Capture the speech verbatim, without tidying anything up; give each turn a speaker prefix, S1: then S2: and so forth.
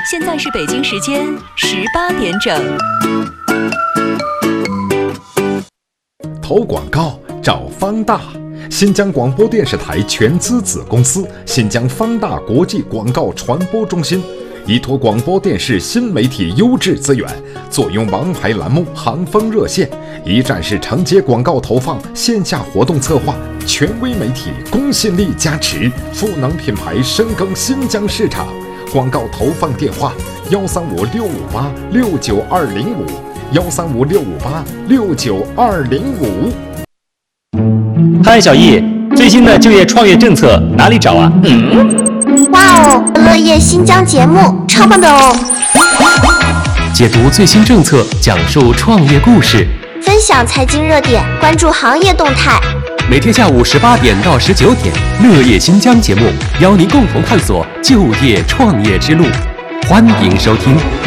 S1: 现在是北京时间十八点整。
S2: 投广告找方大，新疆广播电视台全资子公司新疆方大国际广告传播中心，依托广播电视新媒体优质资源，坐拥王牌栏目、行风热线，一站式承接广告投放、线下活动策划，权威媒体公信力加持，赋能品牌深耕新疆市场。广告投放电话：幺三五六五八六九二零五，幺三五六五八六九二零五。
S3: 嗨，小易，最新的就业创业政策哪里找啊？
S4: 嗯，哇哦，乐业新疆节目超棒的哦！
S3: 解读最新政策，讲述创业故事，
S4: 分享财经热点，关注行业动态。
S3: 每天下午十八点到十九点，乐业新疆节目邀您共同探索就业创业之路，欢迎收听。